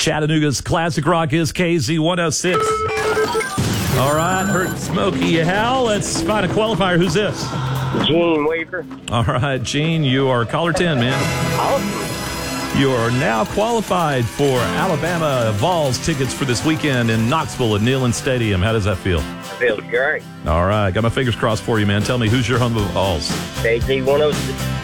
Chattanooga's classic rock is KZ106. All right, heard Smokey Hal. Let's find a qualifier. Who's this? Gene Weaver. All right, Gene, you are caller 10, man. Awesome. You are now qualified for Alabama Vols tickets for this weekend in Knoxville at Neyland Stadium. How does that feel? Feels great. All right, got my fingers crossed for you, man. Tell me, who's your home of Vols? KZ106.